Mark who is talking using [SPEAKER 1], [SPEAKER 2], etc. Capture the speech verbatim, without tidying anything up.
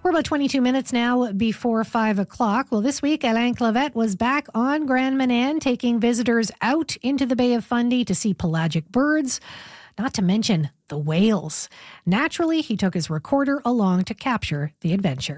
[SPEAKER 1] We're about twenty-two minutes now before five o'clock. Well, this week, Alain Clavette was back on Grand Manan, taking visitors out into the Bay of Fundy to see pelagic birds, not to mention the whales. Naturally, he took his recorder along to capture the adventure.